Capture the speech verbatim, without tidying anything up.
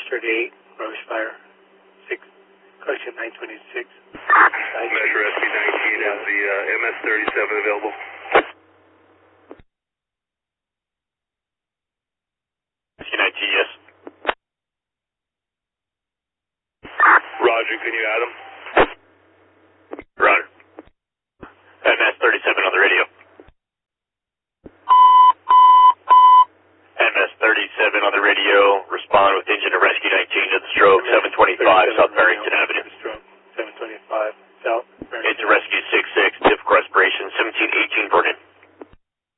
thirty-eight, Roche Fire, six, correction, nine twenty-six. Metro S P nineteen, is the uh, M S thirty-seven available? S P nineteen, yes. Roger, can you add him? Roger. M S thirty-seven on the radio. M S thirty-seven on the radio, respond with engine to rescue nineteen to the stroke, seven twenty-five South Barrington Avenue.